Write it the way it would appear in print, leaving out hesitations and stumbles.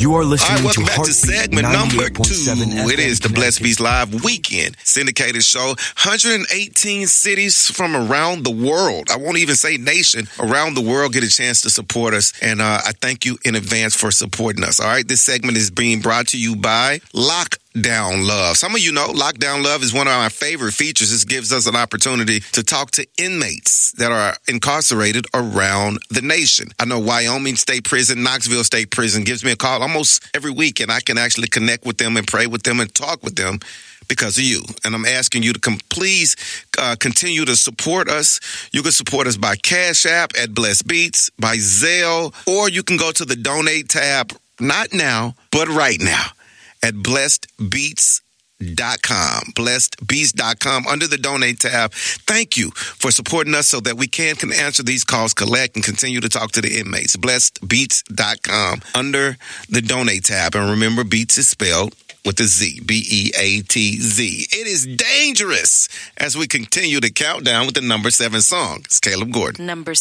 You are listening All right, welcome to back to Heartbeat segment number 2. 98.7 It is the FM Blessed Beats Live Weekend syndicated show. 118 cities from around the world. I won't even say nation. Around the world get a chance to support us. And I thank you in advance for supporting us. All right, this segment is being brought to you by Lockdown Love. Some of you know Lockdown Love is one of our favorite features. This gives us an opportunity to talk to inmates that are incarcerated around the nation. I know Wyoming State Prison, Knoxville State Prison gives me a call almost every week, and I can actually connect with them and pray with them and talk with them because of you. And I'm asking you to please continue to support us. You can support us by Cash App at Blessed Beats, by Zelle, or you can go to the donate tab, not now, but right now, at blessedbeats.com. blessedbeats.com under the donate tab. Thank you for supporting us so that we can answer these calls, collect, and continue to talk to the inmates. blessedbeats.com under the donate tab. And remember, Beats is spelled with a Z, B-E-A-T-Z. It is dangerous as we continue to count down with the number 7 song. It's Caleb Gordon. Number 7.